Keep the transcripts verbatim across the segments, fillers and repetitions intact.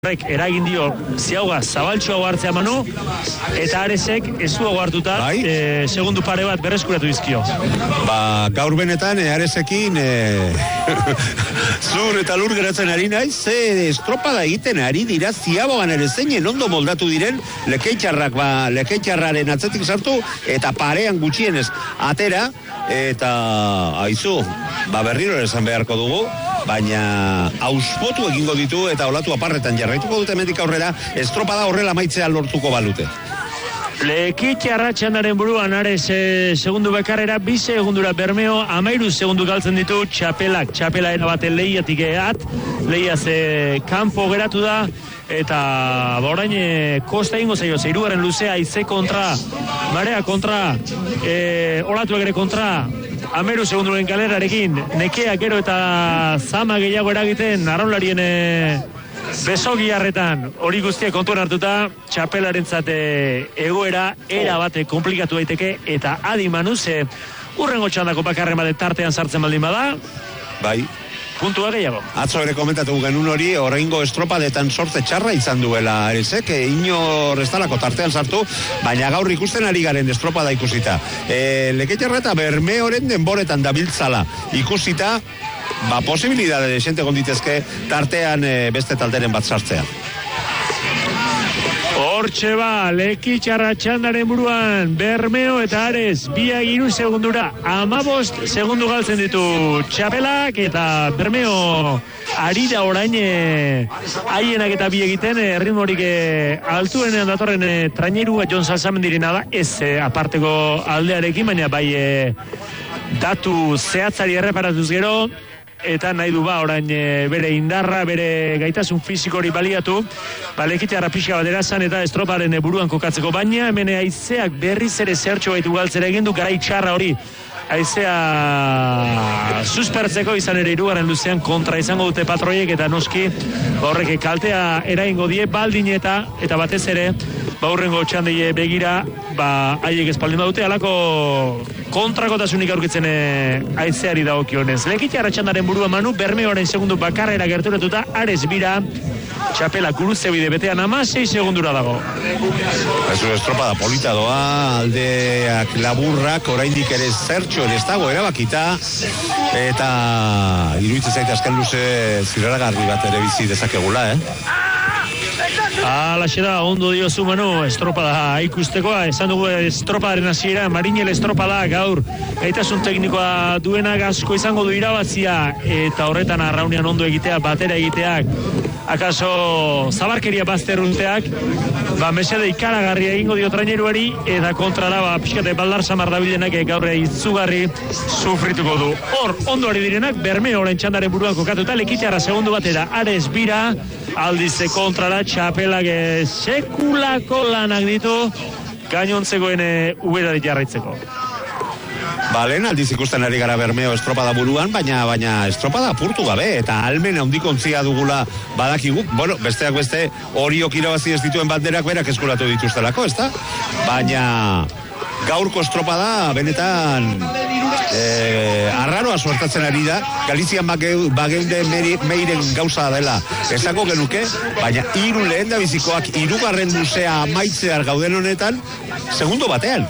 Horrek eragin dio ziauga zabaltxoa hartzea manu, eta Aresek ez du hartuta bai? e, segundu pare bat berreskuratu dizkio. Ba, gaur benetan e, Aresekin e, zur eta lur geratzen ari naiz, ze estropada egiten ari dira ziabogan ere zeinen ondo moldatu diren lekeitxarrak, ba, lekeitxarraren atzetik sartu eta parean gutxienez atera, eta aizu, ba berriro esan beharko dugu, baina auspotu egingo ditu eta olatu aparretan jarraituko dute hemendik aurrera, estropada horrela amaitzea lortuko balute. Lekitxarra txandaren buruan Ares e, segundu bekarrera, bi segundura Bermeo, amairu segundu galtzen ditu Txapelak, Txapela erabaten lehiatik eat, lehia ze kanpo geratu da, eta orain e, kosta ingo zaio, zeiruaren luzea, aize kontra, marea kontra, e, olatu egere kontra, Ameru segunduren galerarekin, nekea gero eta zama gehiago eragiten, arraunlarien e, besogi harretan, hori guztia kontuan hartuta, Txapelaren zate egoera, era bate komplikatu daiteke, eta adi manuze, urrengo txandako bakarren bade tartean sartzen baldin bada, bai. Puntua gehiago. Atzo ere komentatu genuen hori, oraingo estropadetan sorte txarra izan duela Aresek, e, inor ez dalako tartean sartu, baina gaur ikusten ari garen estropada ikusita. E, Leketxarra eta Bermeoren denboretan dabiltzala ikusita, ba posibilidade de xente gonditezke tartean e, beste talderen bat sartzea. Hortxe ba, Lekitxarra txandaren buruan, Bermeo eta Ares, biak hiru segundura, amabost segundu galtzen ditu Txapelak, eta Bermeo ari da orain haienak eta bi egiten, erritmorik altuenean datorren e, trainerua Jon Salsamendirena da, ez e, aparteko aldearekin, baina bai e, datu zehatzari erreparatuz gero, eta nahi du ba orain e, bere indarra, bere gaitasun fizikori baliatu, ba Lekitxarra pixa bat erazan eta estroparen buruan kokatzeko, baina hemen haizeak berriz ere zertxo baitu galtzera egin du, garai txarra hori haizea suspertzeko, izan ere hirugarren luzean kontra izango dute patroiek, eta noski horrek kaltea eraingo die baldin eta eta batez ere ba hurrengo txandei begira, ba haiek espaldin badute halako kontrakotasunik aurkitzen haizeari dagokionez. Lekitxarra txandaren burua manu, Bermeoren segundu bakarrera gerturatuta, Ares bira, Txapela guruze bide betean amasei segundura dago. Ez du estropada polita doa, aldeak laburrak, oraindik ere zertxo ere ez dago erabakita, eta iruditzen zait azken luze zirraragarri bat ere bizi dezakegula, eh? Alaxe da, ondo diozu manu, estropada ikustekoa, esan dugu estropadaren hasiera, Marinel estropada gaur, gaitasun teknikoa duenak asko izango du irabazia, eta horretan arraunean ondo egitea, batera egiteak, akaso zabarkeria bazterrunteak, ba mesede ikaragarria egingo dio traineruari, eta kontrara, ba, pixkate baldar samar dabilenak gaur izugarri sufrituko du. Hor, ondo ari direnak, Bermeoren txandaren buruan kokatuta, Lekitxarra segundu batera, Ares bira, aldize kontrara, Txapelak sekulako lanak ditu gainontzekoen ubedari jarraitzeko. Ba, lehen aldiz ikusten ari gara Bermeo estropada buruan, baina baina estropada apurtu gabe, eta almen handikontzia dugula badakigu, bueno, besteak beste horiok irabazi ez dituen banderak berak eskuratu dituztelako, ezta? Baina gaurko estropada benetan eh, arraroa suertatzen ari da, Galizian bageunde meiren gauza dela esako genuke, baina hiru lehen da bizikoak hirugarren luzea amaitzear gauden honetan, segundo batean.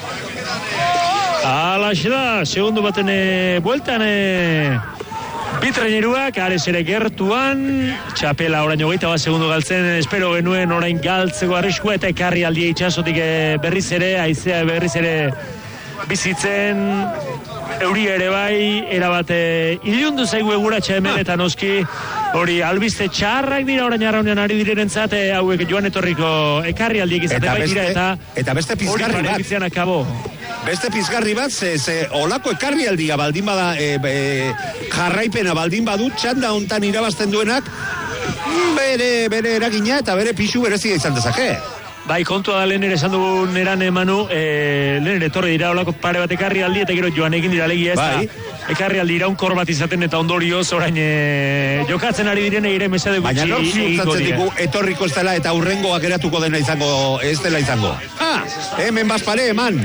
Alaxe da, segundu baten e, bueltan e, bitraineruak, Ares ere gertuan, Txapela orain hogeita bat segundu galtzen, espero genuen orain galtzeko arriskua, eta ekarri aldia itxasotik e, berriz ere, haizea berriz ere bizitzen, euria ere bai, erabate ilundu zaigu eguratxa hemen, eta noski hori albiste txarrak dira orain arraunean ari direnentzat, hauek joan etorriko ekarri aldiek izate bai dira, eta, eta beste pizgarri bat. Akabo. Beste pizgarri bat, ze, ze olako ekarri aldia baldin bada, e, e, jarraipena baldin badu, txanda hontan irabazten duenak, bere, bere eragina eta bere pixu berezia izan dezake. Bai, kontua da lehen ere esan dugun eran emanu, e, lehen ere etorri dira olako pare bat ekarri aldi, eta gero joan egin dira legia ez bai. da. Ekarri aldi iraunkor bat izaten eta ondorioz orain e, jokatzen ari diren egire mesede gutxi. Baina nor ziurtatzen diku etorriko ez dela eta hurrengoa geratuko dena izango, ez dela izango. Ah, hemen bazpare, eman.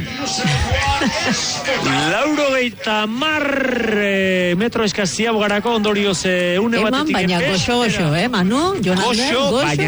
Lauro geita mar e, metro eskazia bogarako ondorioz e, une Eman batetik. baina goxo-goxo, eh, Manu? Jonan, Goxo, goxo, baina